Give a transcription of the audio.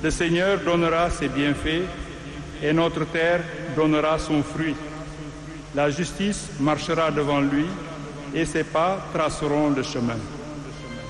Le Seigneur donnera ses bienfaits et notre terre donnera son fruit. La justice marchera devant lui et ses pas traceront le chemin.